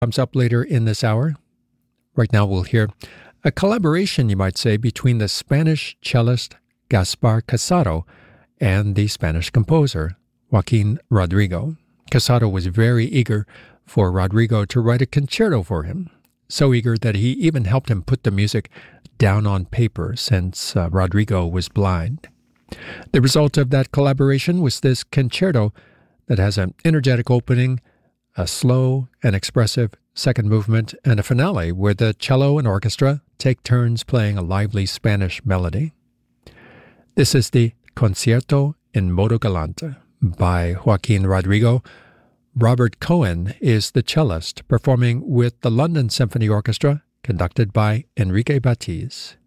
Comes up later in this hour. Right now we'll hear a collaboration, you might say, between the Spanish cellist Gaspar Casado and the Spanish composer Joaquin Rodrigo. Casado was very eager for Rodrigo to write a concerto for him, so eager that he even helped him put the music down on paper since Rodrigo was blind. The result of that collaboration was this concerto that has an energetic opening, a slow and expressive second movement, and a finale where the cello and orchestra take turns playing a lively Spanish melody. This is the Concierto in Modo Galante by Joaquin Rodrigo. Robert Cohen is the cellist, performing with the London Symphony Orchestra, conducted by Enrique Batiz.